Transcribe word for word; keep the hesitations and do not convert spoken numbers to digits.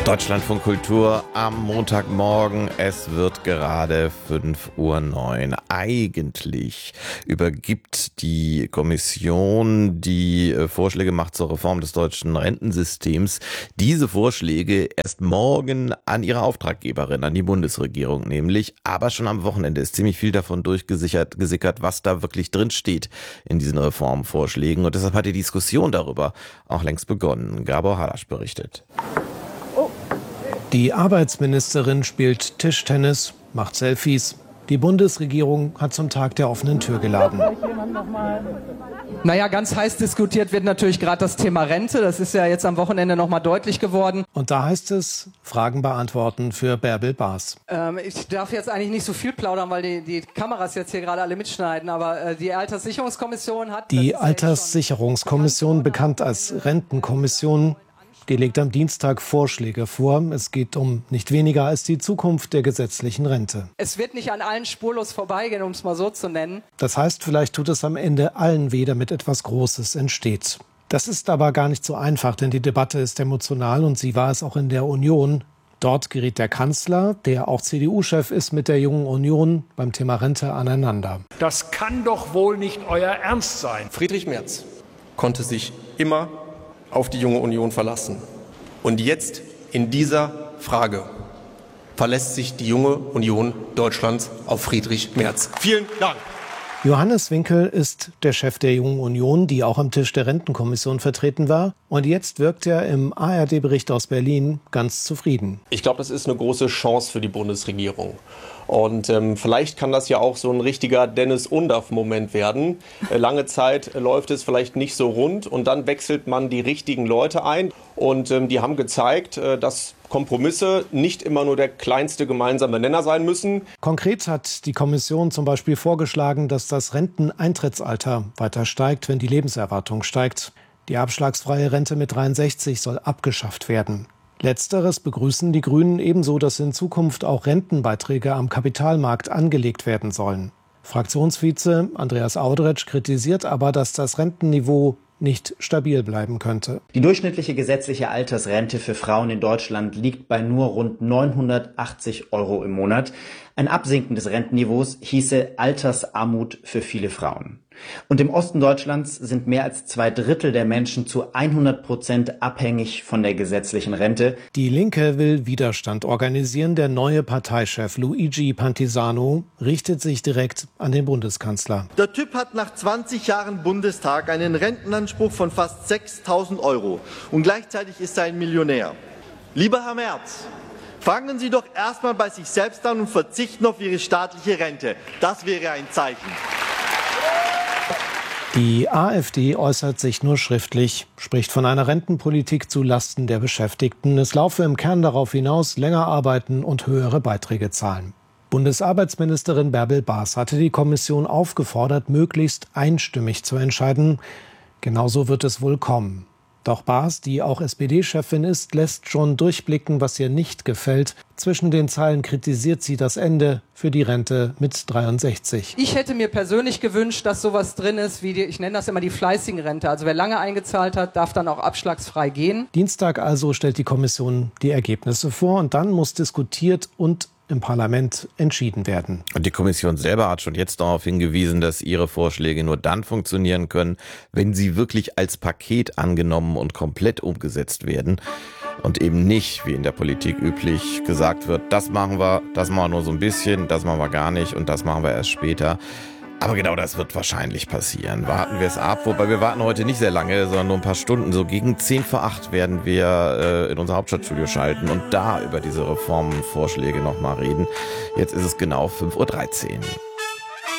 Deutschlandfunk Kultur am Montagmorgen. Es wird gerade fünf Uhr neun. Eigentlich übergibt die Kommission, die Vorschläge macht zur Reform des deutschen Rentensystems, diese Vorschläge erst morgen an ihre Auftraggeberin, an die Bundesregierung nämlich. Aber schon am Wochenende ist ziemlich viel davon durchgesickert, gesickert, was da wirklich drin steht in diesen Reformvorschlägen. Und deshalb hat die Diskussion darüber auch längst begonnen. Gabor Halasch berichtet. Die Arbeitsministerin spielt Tischtennis, macht Selfies. Die Bundesregierung hat zum Tag der offenen Tür geladen. Naja, ganz heiß diskutiert wird natürlich gerade das Thema Rente. Das ist ja jetzt am Wochenende nochmal deutlich geworden. Und da heißt es, Fragen beantworten für Bärbel Baas. Ähm, ich darf jetzt eigentlich nicht so viel plaudern, weil die, die Kameras jetzt hier gerade alle mitschneiden. Aber äh, die Alterssicherungskommission hat... Die Alterssicherungskommission, bekannt als Rentenkommission, die legt am Dienstag Vorschläge vor. Es geht um nicht weniger als die Zukunft der gesetzlichen Rente. Es wird nicht an allen spurlos vorbeigehen, um es mal so zu nennen. Das heißt, vielleicht tut es am Ende allen weh, damit etwas Großes entsteht. Das ist aber gar nicht so einfach, denn die Debatte ist emotional und sie war es auch in der Union. Dort geriet der Kanzler, der auch C D U-Chef ist, mit der Jungen Union beim Thema Rente aneinander. Das kann doch wohl nicht euer Ernst sein. Friedrich Merz konnte sich immer auf die Junge Union verlassen. Und jetzt in dieser Frage verlässt sich die Junge Union Deutschlands auf Friedrich Merz. Vielen Dank. Johannes Winkel ist der Chef der Jungen Union, die auch am Tisch der Rentenkommission vertreten war. Und jetzt wirkt er im A R D-Bericht aus Berlin ganz zufrieden. Ich glaube, das ist eine große Chance für die Bundesregierung. Und ähm, vielleicht kann das ja auch so ein richtiger Dennis-Undaff-Moment werden. Äh, lange Zeit äh, läuft es vielleicht nicht so rund und dann wechselt man die richtigen Leute ein. Und ähm, die haben gezeigt, äh, dass Kompromisse nicht immer nur der kleinste gemeinsame Nenner sein müssen. Konkret hat die Kommission zum Beispiel vorgeschlagen, dass das Renteneintrittsalter weiter steigt, wenn die Lebenserwartung steigt. Die abschlagsfreie Rente mit dreiundsechzig soll abgeschafft werden. Letzteres begrüßen die Grünen ebenso, dass in Zukunft auch Rentenbeiträge am Kapitalmarkt angelegt werden sollen. Fraktionsvize Andreas Audretsch kritisiert aber, dass das Rentenniveau nicht stabil bleiben könnte. Die durchschnittliche gesetzliche Altersrente für Frauen in Deutschland liegt bei nur rund neunhundertachtzig Euro im Monat. Ein Absinken des Rentenniveaus hieße Altersarmut für viele Frauen. Und im Osten Deutschlands sind mehr als zwei Drittel der Menschen zu hundert Prozent abhängig von der gesetzlichen Rente. Die Linke will Widerstand organisieren. Der neue Parteichef Luigi Pantisano richtet sich direkt an den Bundeskanzler. Der Typ hat nach zwanzig Jahren Bundestag einen Rentenanspruch von fast sechstausend Euro und gleichzeitig ist er ein Millionär. Lieber Herr Merz, fangen Sie doch erstmal bei sich selbst an und verzichten auf Ihre staatliche Rente. Das wäre ein Zeichen. Die AfD äußert sich nur schriftlich, spricht von einer Rentenpolitik zu Lasten der Beschäftigten. Es laufe im Kern darauf hinaus, länger arbeiten und höhere Beiträge zahlen. Bundesarbeitsministerin Bärbel Baas hatte die Kommission aufgefordert, möglichst einstimmig zu entscheiden. Genauso wird es wohl kommen. Doch Baas, die auch S P D-Chefin ist, lässt schon durchblicken, was ihr nicht gefällt. Zwischen den Zeilen kritisiert sie das Ende für die Rente mit dreiundsechzig. Ich hätte mir persönlich gewünscht, dass sowas drin ist, wie die, ich nenne das immer die fleißigen Rente. Also wer lange eingezahlt hat, darf dann auch abschlagsfrei gehen. Dienstag also stellt die Kommission die Ergebnisse vor und dann muss diskutiert und im Parlament entschieden werden. Und die Kommission selber hat schon jetzt darauf hingewiesen, dass ihre Vorschläge nur dann funktionieren können, wenn sie wirklich als Paket angenommen und komplett umgesetzt werden und eben nicht, wie in der Politik üblich, gesagt wird, das machen wir, das machen wir nur so ein bisschen, das machen wir gar nicht und das machen wir erst später. Aber genau das wird wahrscheinlich passieren. Warten wir es ab, wobei wir warten heute nicht sehr lange, sondern nur ein paar Stunden. So gegen zehn vor acht werden wir äh, in unser Hauptstadtstudio schalten und da über diese Reformvorschläge nochmal reden. Jetzt ist es genau fünf Uhr dreizehn.